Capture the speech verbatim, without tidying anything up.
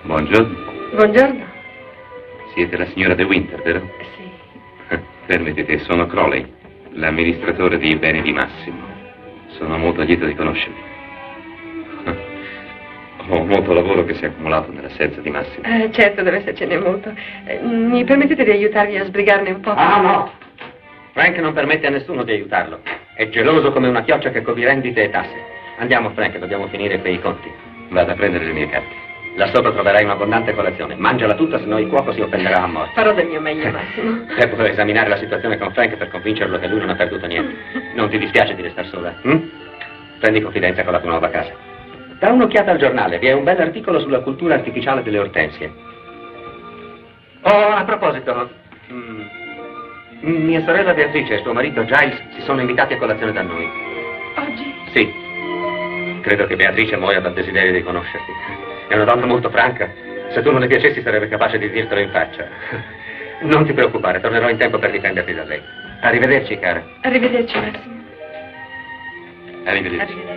Buongiorno. Buongiorno. Siete la signora De Winter, vero? Sì. Permettete, sono Crowley, l'amministratore dei beni di Massimo. Sono molto lieto di conoscervi. Ho molto lavoro che si è accumulato nell'assenza di Massimo. Eh, certo, deve essercene molto. Eh, mi permettete di aiutarvi a sbrigarne un po'? Ah, no! Frank non permette a nessuno di aiutarlo. È geloso come una chioccia che covi rendite e tasse. Andiamo, Frank, dobbiamo finire quei conti. Vado a prendere le mie carte. Là sopra troverai un'abbondante colazione. Mangiala tutta, se no il cuoco si offenderà a morte. Farò del mio meglio, Massimo. Devo esaminare la situazione con Frank per convincerlo che lui non ha perduto niente. Non ti dispiace di restare sola? Hm? Prendi confidenza con la tua nuova casa. Da un'occhiata al giornale, vi è un bel articolo sulla cultura artificiale delle ortensie. Oh, a proposito, mm, mia sorella Beatrice e suo marito Giles si sono invitati a colazione da noi. Oggi? Sì. Credo che Beatrice muoia dal desiderio di conoscerti. È una donna molto franca. Se tu non le piacessi sarebbe capace di dirtelo in faccia. Non ti preoccupare, tornerò in tempo per difenderti da lei. Arrivederci, cara. Arrivederci, Massimo. Arrivederci. Arrivederci.